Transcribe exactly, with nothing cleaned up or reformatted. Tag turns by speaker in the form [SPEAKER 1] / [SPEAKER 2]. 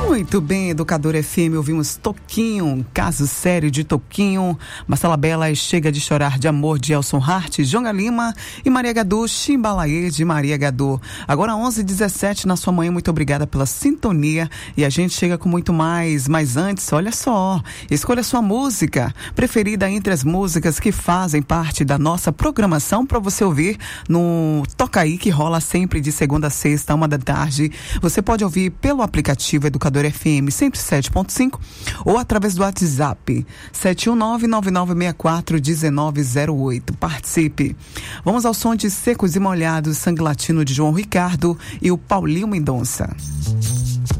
[SPEAKER 1] Muito bem, Educador F M, ouvimos Toquinho, Caso Sério de Toquinho, Marcela Bela, Chega de Chorar de Amor de Elson Hart, Jonga Lima e Maria Gadu, Chimbalaê de Maria Gadu. Agora onze e dezessete na sua manhã, muito obrigada pela sintonia e a gente chega com muito mais, mas antes, olha só, escolha sua música preferida entre as músicas que fazem parte da nossa programação para você ouvir no Toca Aí, que rola sempre de segunda a sexta, uma da tarde. Você pode ouvir pelo aplicativo Educador F M cento e sete ponto cinco ou através do WhatsApp sete um nove, nove nove seis quatro, um nove zero oito. Participe. Vamos ao som de Secos e Molhados, Sangue Latino de João Ricardo e o Paulinho Mendonça.